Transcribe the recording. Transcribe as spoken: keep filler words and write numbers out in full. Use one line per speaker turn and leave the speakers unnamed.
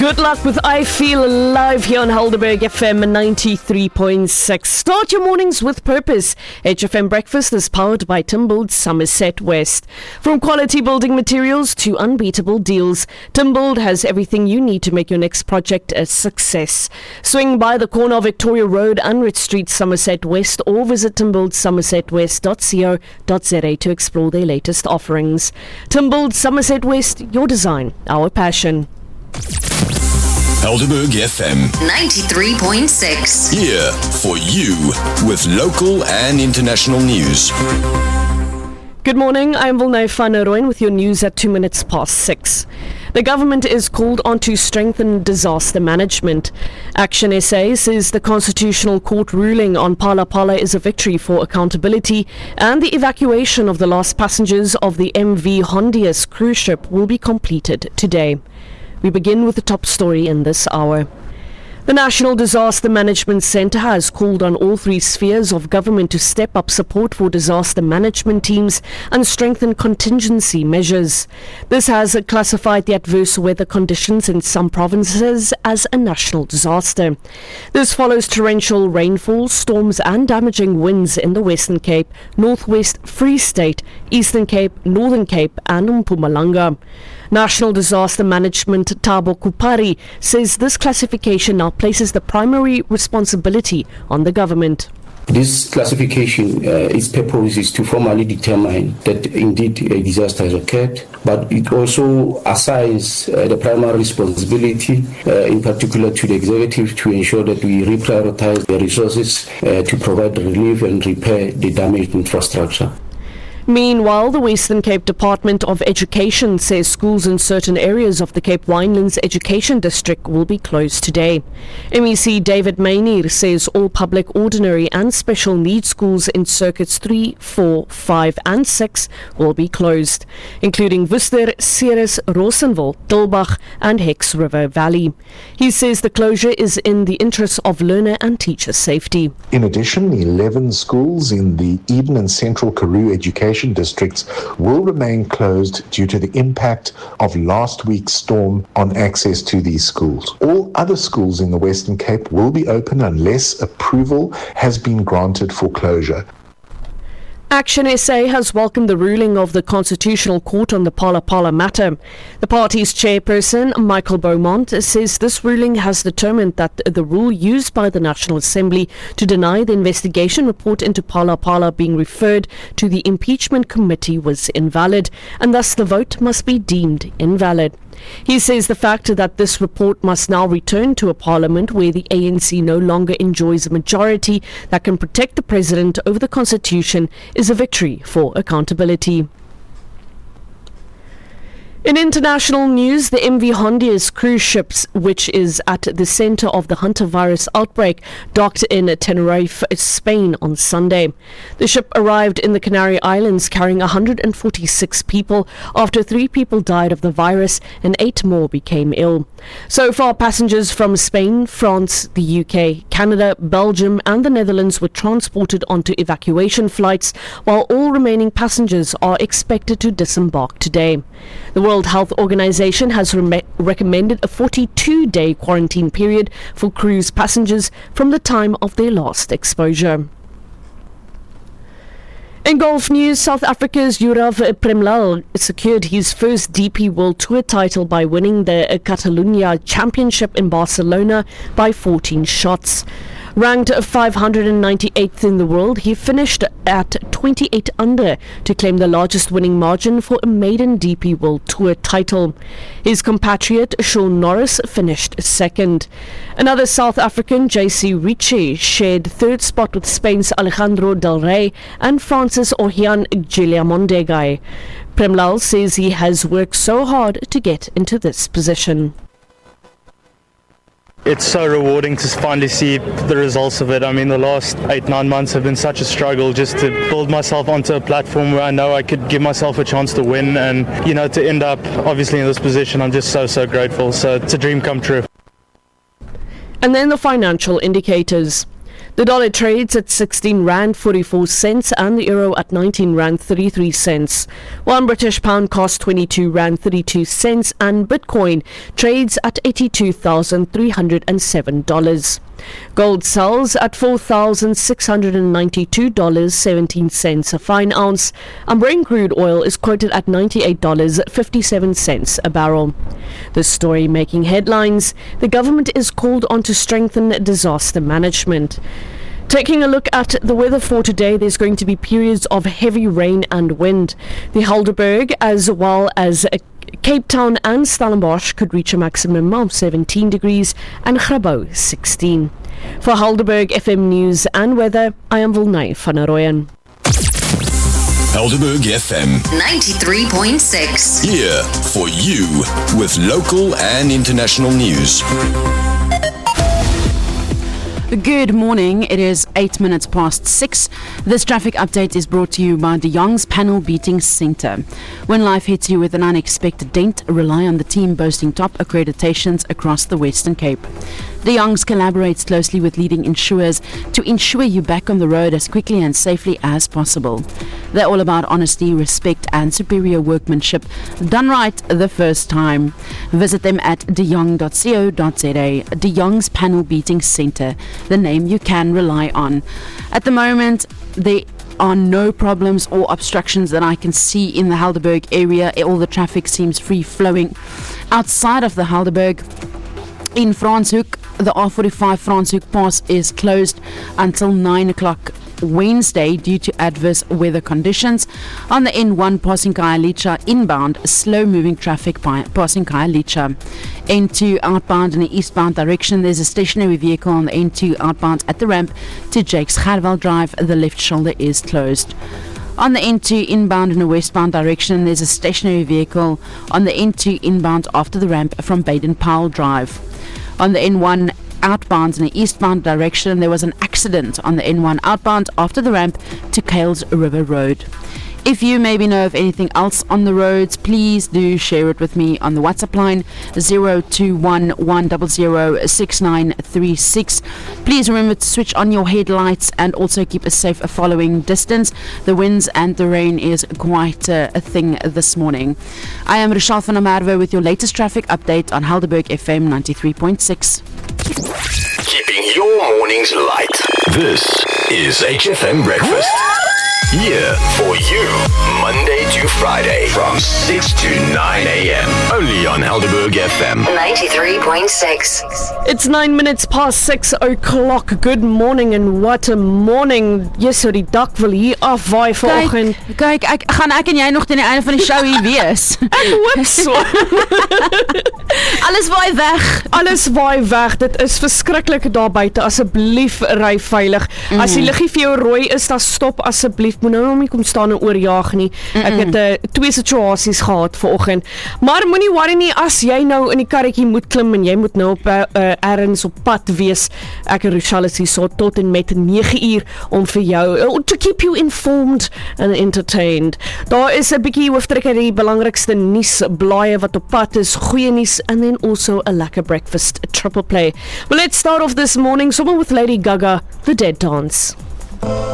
Good luck with I Feel Alive here on Helderberg F M ninety-three point six. Start your mornings with purpose. H F M Breakfast is powered by Timbold Somerset West. From quality building materials to unbeatable deals, Timbold has everything you need to make your next project a success. Swing by the corner of Victoria Road, Unrit Street, Somerset West, or visit timbold somerset west dot co dot za to explore their latest offerings. Timbold Somerset West, your design, our passion.
Helderberg F M
ninety-three point six.
Here for you with local and international news.
Good morning, I'm Vilnay van Rooyen with your news at two minutes past six. The government is called on to strengthen disaster management. Action S A says the Constitutional Court ruling on Phala Phala is a victory for accountability, and the evacuation of the last passengers of the M V Hondius cruise ship will be completed today. We begin with the top story in this hour. The National Disaster Management Centre has called on all three spheres of government to step up support for disaster management teams and strengthen contingency measures. This has classified the adverse weather conditions in some provinces as a national disaster. This follows torrential rainfall, storms and damaging winds in the Western Cape, Northwest Free State, Eastern Cape, Northern Cape and Mpumalanga. National Disaster Management Thabo Kupari says this classification now places the primary responsibility on the government.
This classification, uh, its purpose is to formally determine that indeed a disaster has occurred, but it also assigns uh, the primary responsibility, uh, in particular to the executive, to ensure that we reprioritize the resources uh, to provide relief and repair the damaged infrastructure.
Meanwhile, the Western Cape Department of Education says schools in certain areas of the Cape Winelands Education District will be closed today. M E C David Mainir says all public, ordinary and special needs schools in circuits three, four, five and six will be closed, including Worcester, Ceres, Rosenville, Dilbach and Hex River Valley. He says the closure is in the interest of learner and teacher safety.
In addition, eleven schools in the Eden and Central Karoo Education districts will remain closed due to the impact of last week's storm on access to these schools. All other schools in the Western Cape will be open unless approval has been granted for closure.
Action S A has welcomed the ruling of the Constitutional Court on the Phala Phala matter. The party's chairperson, Michael Beaumont, says this ruling has determined that the rule used by the National Assembly to deny the investigation report into Phala Phala being referred to the impeachment committee was invalid, and thus the vote must be deemed invalid. He says the fact that this report must now return to a parliament where the A N C no longer enjoys a majority that can protect the president over the constitution is a victory for accountability. In international news, the M V Hondius cruise ship, which is at the center of the hantavirus outbreak, docked in Tenerife, Spain on Sunday. The ship arrived in the Canary Islands carrying one hundred forty-six people after three people died of the virus and eight more became ill. So far, passengers from Spain, France, the U K, Canada, Belgium and the Netherlands were transported onto evacuation flights, while all remaining passengers are expected to disembark today. The World Health Organization has re- recommended a forty-two day quarantine period for cruise passengers from the time of their last exposure. In golf news, South Africa's Yurav Premlal secured his first D P World Tour title by winning the Catalunya Championship in Barcelona by fourteen shots. Ranked five hundred ninety-eighth in the world, he finished at twenty-eight under to claim the largest winning margin for a maiden D P World Tour title. His compatriot Sean Norris finished second. Another South African, J C Ritchie, shared third spot with Spain's Alejandro Del Rey and France's Oriane Guillermondegai. Premlal says he has worked so hard to get into this position.
It's so rewarding to finally see the results of it. I mean, the last eight, nine months have been such a struggle just to build myself onto a platform where I know I could give myself a chance to win, and, you know, to end up obviously in this position, I'm just so, so grateful. So it's a dream come true.
And then the financial indicators. The dollar trades at sixteen rand forty-four cents and the euro at nineteen rand thirty-three cents. One British pound costs twenty-two rand thirty-two cents and Bitcoin trades at eighty-two thousand three hundred seven dollars. Gold sells at four thousand six hundred ninety-two dollars and seventeen cents a fine ounce, and Brent crude oil is quoted at ninety-eight dollars and fifty-seven cents a barrel. The story making headlines: the government is called on to strengthen disaster management. Taking a look at the weather for today, there's going to be periods of heavy rain and wind. The Helderberg as well as Cape Town and Stellenbosch could reach a maximum of seventeen degrees and Grabouw sixteen. For Helderberg F M News and Weather, I am Wilnay van der Rooyen.
Helderberg F M
ninety-three point six.
Here for you with local and international news.
Good morning. It is eight minutes past six. This traffic update is brought to you by De Young's Panel Beating Centre. When life hits you with an unexpected dent, rely on the team boasting top accreditations across the Western Cape. De Young's collaborates closely with leading insurers to ensure you back on the road as quickly and safely as possible. They're all about honesty, respect and superior workmanship done right the first time. Visit them at de jong dot co dot za. De Young's Panel Beating Centre, the name you can rely on. At the moment, there are no problems or obstructions that I can see in the Helderberg area. All the traffic seems free flowing. Outside of the Helderberg, in Franschhoek, the R forty-five Franschhoek Pass is closed until nine o'clock Wednesday due to adverse weather conditions. On the N one passing Khayelitsha inbound, slow moving traffic by passing Khayelitsha. N two outbound in the eastbound direction, there's a stationary vehicle on the N two outbound at the ramp to Jakes Gerwel Drive. The left shoulder is closed. On the N two inbound in the westbound direction, there's a stationary vehicle on the N two inbound after the ramp from Baden-Powell Drive. On the N one outbound in the eastbound direction, there was an accident on the N one outbound after the ramp to Kales River Road. If you maybe know of anything else on the roads, please do share it with me on the WhatsApp line zero two one one zero zero six nine three six. Please remember to switch on your headlights and also keep a safe following distance. The winds and the rain is quite uh, a thing this morning. I am Rochelle van der Merwe with your latest traffic update on Helderberg F M ninety-three point six.
Keeping your mornings light. This is H F M Breakfast. Here for you, Monday to Friday from six to nine a.m. Only on Helderberg F M
ninety-three point six.
It's nine minutes past six o'clock. Good morning and what a morning. Yes, so die dak wil hier afwaai vanoggend.
Kyk, kyk, ek gaan ek en jy nog teen die einde van die show hier wees.
Ek hoop so.
Alles waai weg.
Alles waai weg. Dit is verskriklik daar buite. Asseblief ry veilig. Mm. As die liggie vir jou rooi is, dan stop asseblief. Moet nou nog nie kom staan en oorjaag nie. Mm-mm. Ek het uh, twee situasies gehad vanoggend. Maar moenie worry nie as jy nou in die karretjie moet klim en jy moet nou op uh, uh, ergens op pad wees. Ek en Rochelle is hier so tot en met nege uur om vir jou uh, to keep you informed and entertained. Daar is 'n bietjie hoofdruk uit die belangrikste nuusblaaie wat op pad is, goeie nuus and then also a lekker breakfast a triple play. Well, let's start off this morning somewhere with Lady Gaga, The Dead Dance.